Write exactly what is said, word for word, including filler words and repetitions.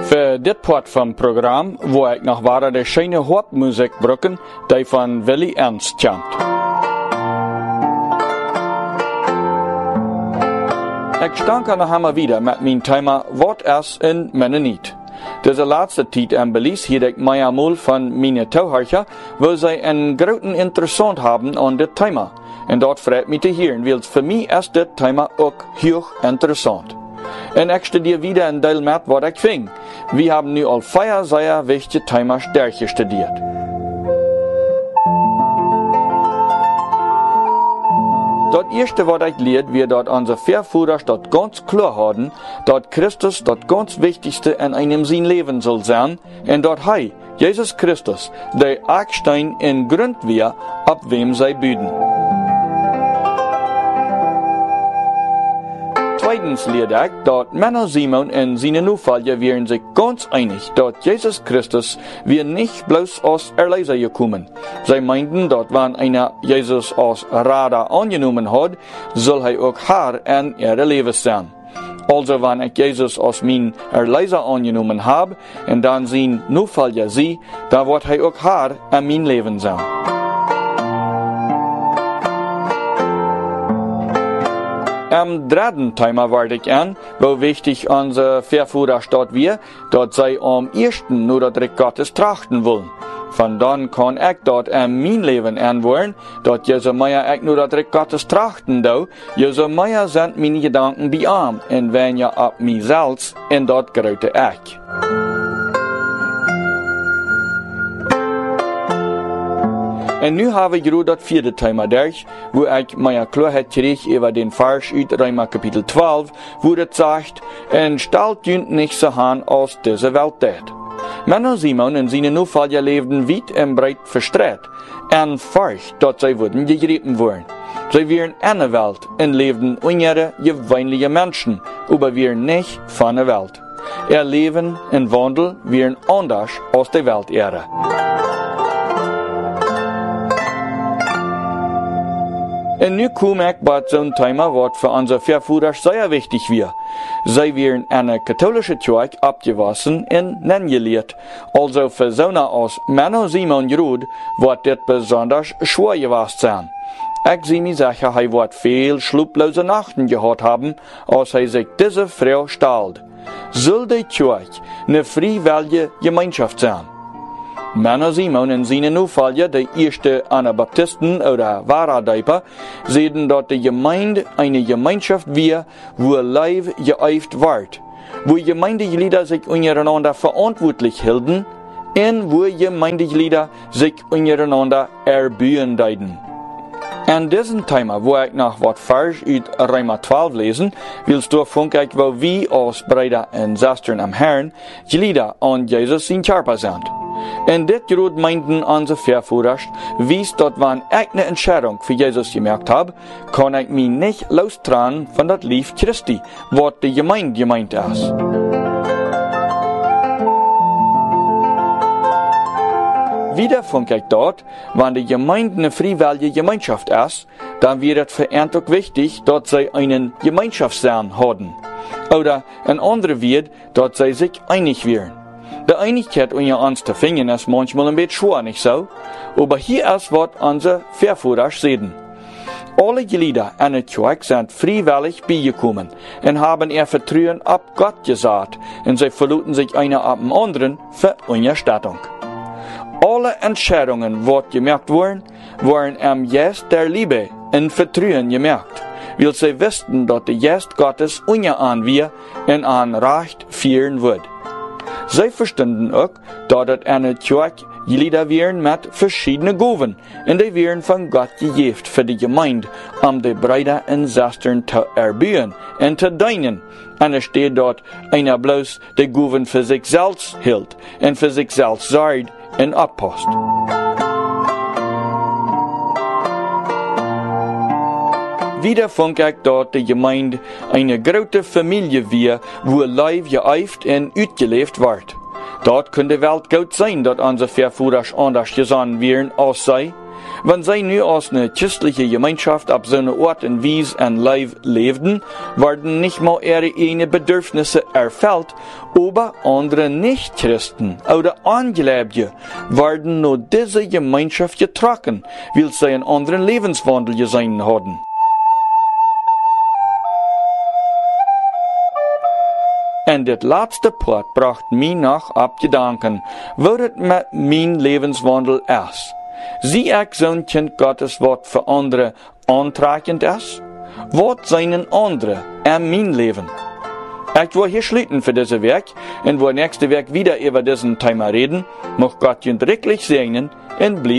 Für dit Part vom Programm, wo ich noch ware de schöne Hauptmusik brücken, die von Willi Ernst stammt. Ich stanke noch einmal wieder mit meinem Thema Wort es in Mennonit. Diese letzte Zeit in Belize hier ich mich einmal von meinen Tauhörcher, wo sie einen großen Interessant haben an das Thema. Und dort freut mich zu hören, weil für mich ist das Thema auch hoch interessant. Und ich studiere wieder ein Teil mit, was ich fing. Wir haben nu al vier sehr wichtige Themen stärker studiert. Das erste, was ich lehrt, wir dort unsere Verführer dort ganz klar haben, dort Christus dort ganz Wichtigste in einem sein Leben soll sein, und dort Hei, Jesus Christus, der Eckstein in Grund wir, ab wem sei büden. Zweitens lehrt ich, dort Männer Simon und seine Nachfolger wären sich ganz einig, dort Jesus Christus wir nicht bloß aus Erlöser gekommen. Sie meinten, dort wenn einer Jesus als Rader angenommen hat, soll er auch Herr in ihre Leben sein. Also wenn ich Jesus als mein Erlöser angenommen habe und dann sein Nachfolger sie, dann wird er auch Herr in mein Leben sein. Am dritten Thema warte ich an, wo wichtig unser Verführer steht wir, dort sei am ersten nur das Reich Gottes trachten wollen. Von dann kann ich dort in mein Leben anwollen, dort Jesu Meier ich nur das Reich Gottes trachten do, Jesu Meier sind meine Gedanken bei ihm, und wenn ja ab mich selbst, und dort gerüte ich. Und nu habe ich gerade das vierte Thema durch, wo ich meine Klarheit krieg über den Vers aus Römer Kapitel zwölf, wo das sagt, und stellt jünd nicht so han aus dieser Welt tät. Männer Simon und seine Nachfolger lebten weit und breit verstreut, und furcht, dass sie wurden gegriffen wurden. Sie wären in der Welt und lebten unsere gewöhnliche Menschen, aber wir nicht von der Welt. Ihr Leben und Wandel wären anders aus der Welt ihre. Und nu kom ich bei so einem Thema, was für unsere Verführer sehr wichtig wird. Sie werden in eine katholische Kirche abgewaschen und nengelehrt. Also für so eine aus Männer Simon Grud wird das besonders schwer gewesen sein. Ich sehe mir sicher, er wird viel schlaflose Nachten gehabt haben, als er sich diese Frau stellt. Soll die Kirche eine freiwillige Gemeinschaft sein? Männer Simon und seine Nachfolger, die erste Anabaptisten oder Waradeiper, sehen dort die Gemeinde eine Gemeinschaft wie, wo Leib geäuft wird, wo Gemeindeglieder sich untereinander verantwortlich hielten und wo Gemeindeglieder sich untereinander erbühen deuten. An diesem Thema, wo ich noch was Vers aus Römer zwölf lesen, willst du funk ich, wo wir als Brüder und Schwestern am Herrn Glieder an Jesus sein Körper sind. Und das gerade meinten unsere Verführer, wie es dort wann ich eine Entscheidung für Jesus gemerkt habe, kann ich mich nicht lostragen von das Lieb Christi, was die Gemeinde gemeint ist. Wieder funk ich dort, wenn die Gemeinde eine freiwillige Gemeinschaft ist, dann wird es für ihn auch wichtig, dass sie einen Gemeinschaftssinn haben. Oder ein anderer wird, dass sie sich einig werden. Die Einigkeit unter uns zu finden ist manchmal ein bisschen schwer, nicht so? Aber hier ist, was unsere Verführer sehen. Alle Glieder in der Kirche sind freiwillig beigekommen und haben ihr Vertrauen ab Gott gesagt, und sie verluten sich einer ab dem anderen für Unterstattung. Alle Entscheidungen, die gemerkt wurden, waren am Geist der Liebe und Vertrauen gemerkt, weil sie wussten, dass der Geist Gottes unter an wir und an Recht führen wird. Sie verstanden auch, dass es eine Kirche Glieder wären mit verschiedenen Gaben, und die wären von Gott gegeben für die Gemeinde, um die Brüder und Schwestern zu erbühen und zu dienen. Und es steht dort, einer bloß die Gaben für sich selbst hielt und für sich selbst sorgt und abpasst. Wieder funk ich dort die Gemeinde eine große Familie wir, wo Leib geäuft und ausgelebt wird. Dort könnte die Welt gut sein, dass unsere Verführer anders gesandt wären als sei. Wenn sie nu aus einer christlichen Gemeinschaft ab so einer Ort und Wies und Leib lebten, werden nicht mal ihre eigenen Bedürfnisse erfüllt, aber andere Nicht-Christen oder Angläubige werden nur diese Gemeinschaft getragen, weil sie einen anderen Lebenswandel gesehen haben. En dit laatste punt bracht mij nog op gedanken, wat het met mijn levenswandel is. Zie ik zo'n kind Gottes wat voor anderen aantrekkend is? Wat zijn een andere in mijn leven? Ik wil hier sluiten für diese Werk en wil nächste Werk wieder über diesen Thema reden. Mag Gott je wirklich segnen en blijf